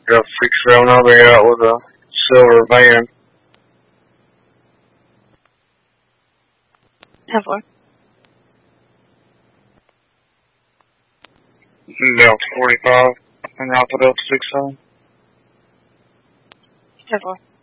Got 6-7 over here out with a silver van. 10-4. Delta 45 and Alpha Delta 6-7. 10-4.